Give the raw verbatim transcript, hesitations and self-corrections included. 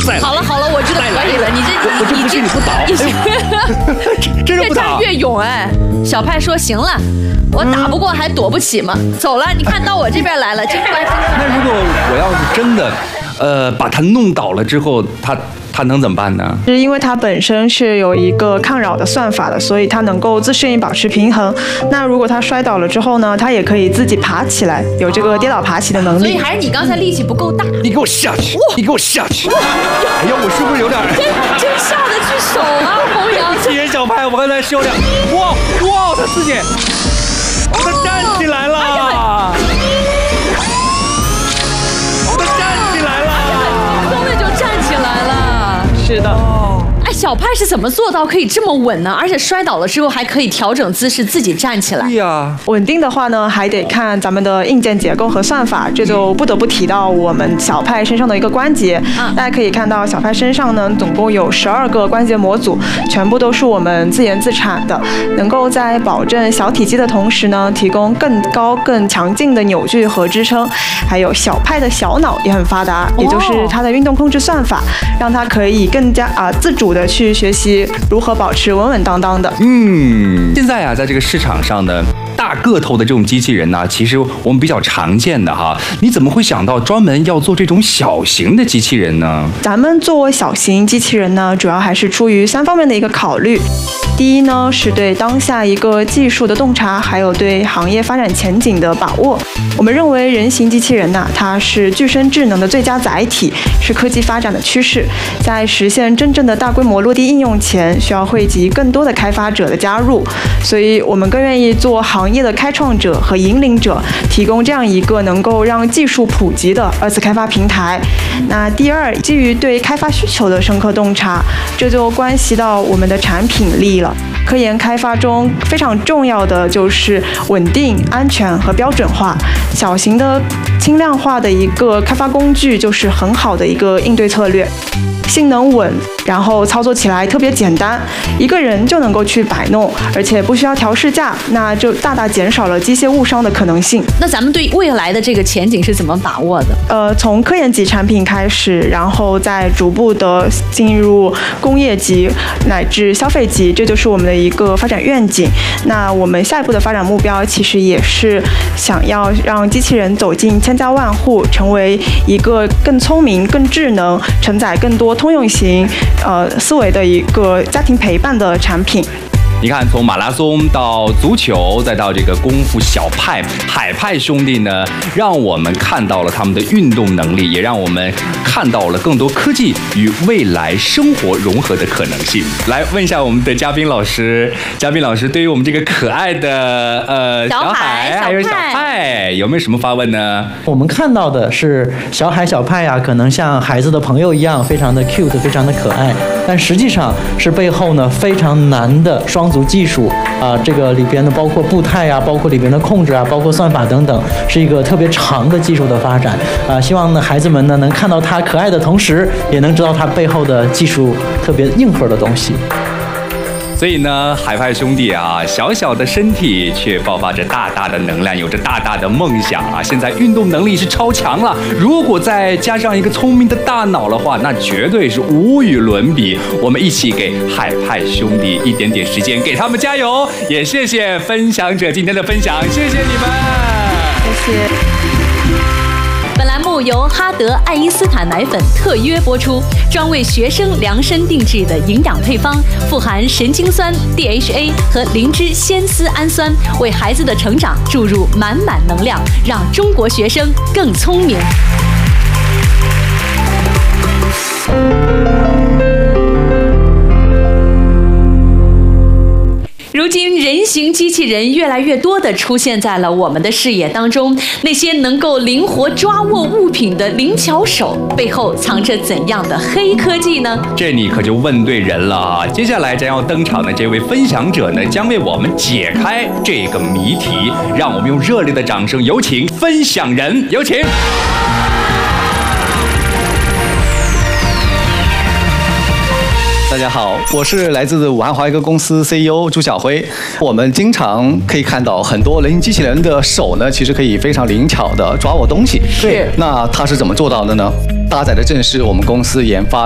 再好了好了，我知道可以了，你这我这不信你不倒， 你真的不倒， 越战越勇哎！小派说行了，我打不过还躲不起吗？走了，你看到我这边来了，真乖真乖。 那如果我要是真的，呃，把他弄倒了之后，他。它能怎么办呢？ 是因为它本身是有一个抗扰的算法的，所以它能够自适应保持平衡。那如果它摔倒了之后呢，它也可以自己爬起来，有这个跌倒爬起的能力。 所以还是你刚才力气不够大。 你给我下去！你给我下去！哎呀，我是不是有点？ 真真下得去手啊，弘扬！ 机器人小派，我刚才说的，哇哇，他自己，他站起来了。 哎是的， 哎，小派是怎么做到可以这么稳呢？而且摔倒了之后还可以调整姿势，自己站起来。 对呀， 稳定的话呢，还得看咱们的硬件结构和算法，这就不得不提到我们小派身上的一个关节。嗯、大家可以看到，小派身上呢，总共有十二个关节模组，全部都是我们自研自产的，能够在保证小体积的同时呢，提供更高、更强劲的扭矩和支撑。还有小派的小脑也很发达，也就是它的运动控制算法，让它可以更加啊、呃、自主的去学习如何保持稳稳当当的。 嗯，现在啊，在这个市场上呢，大个头的这种机器人呢，其实我们比较常见的哈，你怎么会想到专门要做这种小型的机器人呢？ 咱们做小型机器人呢，主要还是出于三方面的一个考虑。第一呢，是对当下一个技术的洞察，还有对行业发展前景的把握。我们认为人形机器人呢、啊，它是具身智能的最佳载体，是科技发展的趋势。在实现真正的大规模落地应用前，需要汇集更多的开发者的加入，所以我们更愿意做行业的开创者和引领者，提供这样一个能够让技术普及的二次开发平台。那第二，基于对开发需求的深刻洞察，这就关系到我们的产品力了。科研开发中非常重要的就是稳定、安全和标准化。小型的轻量化的一个开发工具就是很好的一个应对策略。性能稳，然后操作起来特别简单，一个人就能够去摆弄，而且不需要调试架，那就大大减少了机械误伤的可能性。 那咱们对未来的这个前景是怎么把握的？ 呃，从科研级产品开始，然后再逐步的进入工业级乃至消费级，这就是我们的一个发展愿景。那我们下一步的发展目标其实也是想要让机器人走进千家万户，成为一个更聪明、更智能、承载更多通用型呃思维的一个家庭陪伴的产品。 你看，从马拉松到足球，再到这个功夫小派海派兄弟呢，让我们看到了他们的运动能力，也让我们看到了更多科技与未来生活融合的可能性。来问一下我们的嘉宾老师，嘉宾老师对于我们这个可爱的呃小海还有小派有没有什么发问呢？ 我们看到的是小海小派啊，可能像孩子的朋友一样，非常的 cute， 非常的可爱，但实际上是背后呢非常难的双足技术啊、呃，这个里边呢包括步态啊，包括里边的控制啊，包括算法等等，是一个特别长的技术的发展啊、呃。希望呢孩子们呢能看到它可爱的同时，也能知道它背后的技术特别硬核的东西。 所以呢，海派兄弟啊，小小的身体却爆发着大大的能量，有着大大的梦想啊！现在运动能力是超强了，如果再加上一个聪明的大脑的话，那绝对是无与伦比。我们一起给海派兄弟一点点时间，给他们加油！也谢谢分享者今天的分享，谢谢你们， 谢谢。 本栏目由哈德爱因斯坦奶粉特约播出，专为学生量身定制的营养配方，富含神经酸、D H A 和灵芝酰丝氨酸，为孩子的成长注入满满能量，让中国学生更聪明。如今，人形机器人越来越多地出现在了我们的视野当中。那些能够灵活抓握物品的灵巧手，背后藏着怎样的黑科技呢？ 这你可就问对人了啊！接下来将要登场的这位分享者呢，将为我们解开这个谜题。让我们用热烈的掌声，有请分享人，有请。 大家好，我是来自武汉华为科公司 C E O 朱晓辉。我们经常可以看到很多人形机器人的手呢，其实可以非常灵巧的抓握东西。 对， 那它是怎么做到的呢？搭载的正是我们公司研发